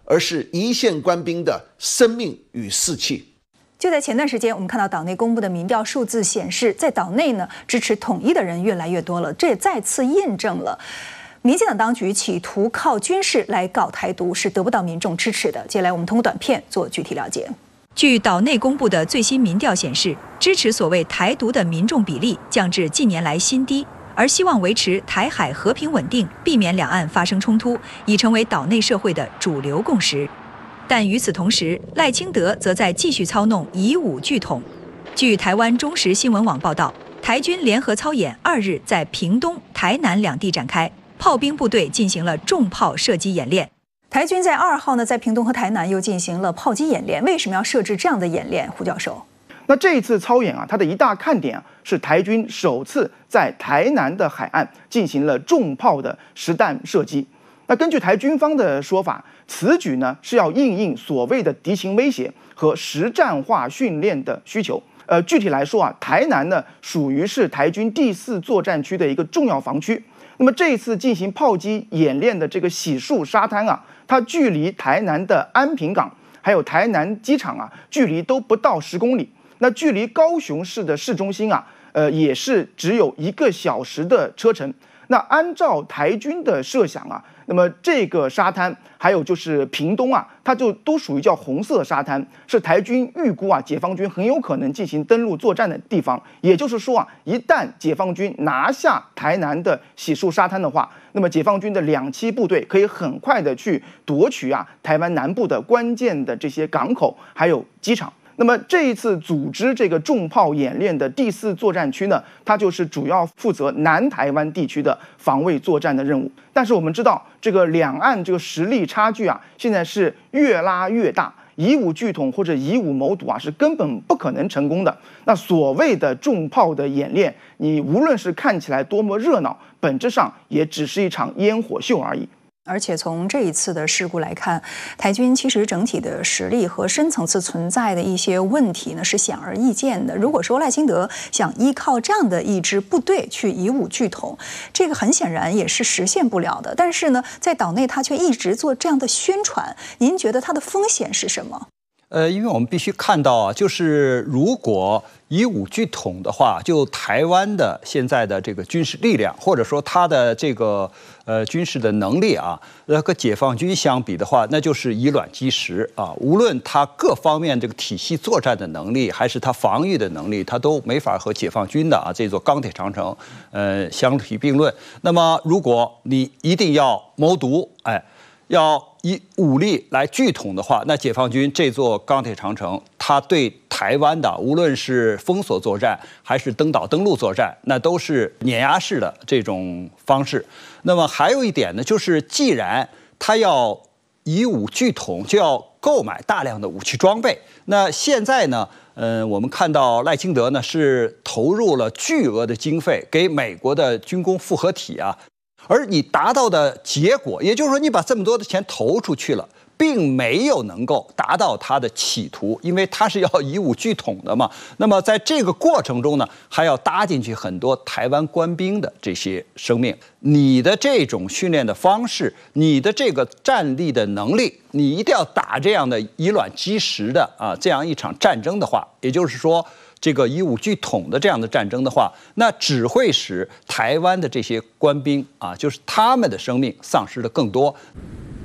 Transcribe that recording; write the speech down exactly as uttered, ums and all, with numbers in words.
而是一线官兵的生命与士气。 就在前段时间，我们看到岛内公布的民调数字显示，在岛内呢支持统一的人越来越多了，这也再次验证了民进党当局企图靠军事来搞台独是得不到民众支持的。接下来我们通过短片做具体了解。据岛内公布的最新民调显示，支持所谓台独的民众比例降至近年来新低，而希望维持台海和平稳定，避免两岸发生冲突，已成为岛内社会的主流共识。但与此同时，赖清德则在继续操弄以武拒统。据台湾中时新闻网报道，台军联合操演二日在屏东、台南两地展开，炮兵部队进行了重炮射击演练。台军在二号呢，在屏东和台南又进行了炮击演练。为什么要设置这样的演练？胡教授， 那这一次操演啊，它的一大看点啊，是台军首次在台南的海岸进行了重炮的实弹射击。那根据台军方的说法，此举呢是要因应所谓的敌情威胁和实战化训练的需求。呃，具体来说啊，台南呢属于是台军第四作战区的一个重要防区。那么这一次进行炮击演练的这个喜树沙滩啊，它距离台南的安平港还有台南机场啊，距离都不到十公里。那距离高雄市的市中心啊，呃，也是只有一个小时的车程。那按照台军的设想啊，那么这个沙滩还有就是屏东啊，它就都属于叫红色沙滩，是台军预估啊，解放军很有可能进行登陆作战的地方。也就是说啊，一旦解放军拿下台南的喜树沙滩的话，那么解放军的两栖部队可以很快的去夺取啊台湾南部的关键的这些港口还有机场。那么这一次组织这个重炮演练的第四作战区呢，它就是主要负责南台湾地区的防卫作战的任务。但是我们知道，这个两岸这个实力差距啊，现在是越拉越大，以武拒统或者以武谋独啊，是根本不可能成功的。那所谓的重炮的演练，你无论是看起来多么热闹，本质上也只是一场烟火秀而已。 而且从这一次的事故来看，台军其实整体的实力和深层次存在的一些问题呢是显而易见的。如果说赖清德想依靠这样的一支部队去以武拒统，这个很显然也是实现不了的。但是呢，在岛内他却一直做这样的宣传，您觉得它的风险是什么？ 呃，因为我们必须看到啊，就是如果以武拒统的话，就台湾的现在的这个军事力量，或者说它的这个呃军事的能力啊，呃和解放军相比的话，那就是以卵击石啊。无论它各方面这个体系作战的能力，还是它防御的能力，它都没法和解放军的啊这座钢铁长城呃相提并论。那么，如果你一定要谋独，哎。要以武力来拒统的话，那解放军这座钢铁长城，它对台湾的无论是封锁作战还是登岛登陆作战，那都是碾压式的这种方式。那么还有一点呢，就是既然它要以武拒统，就要购买大量的武器装备。那现在呢，嗯、呃，我们看到赖清德呢是投入了巨额的经费给美国的军工复合体啊。而你达到的结果，也就是说，你把这么多的钱投出去了，并没有能够达到他的企图，因为他是要以武拒统的嘛。那么在这个过程中呢，还要搭进去很多台湾官兵的这些生命。你的这种训练的方式，你的这个战力的能力，你一定要打这样的以卵击石的啊这样一场战争的话，也就是说。这个以武拒统的这样的战争的话，那只会使台湾的这些官兵啊，就是他们的生命丧失的更多。